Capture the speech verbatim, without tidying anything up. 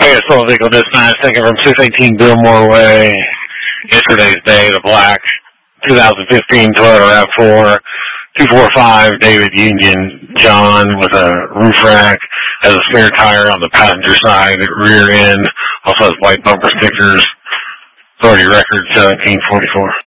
Vegas Full Vehicle Dispatch, taken from six eighteen Billmore Way. Yesterday's day, the black twenty fifteen Toyota RAV four, two forty-five David Union John with a roof rack, has a spare tire on the passenger side, rear end, also has white bumper stickers, authority record seventeen forty-four.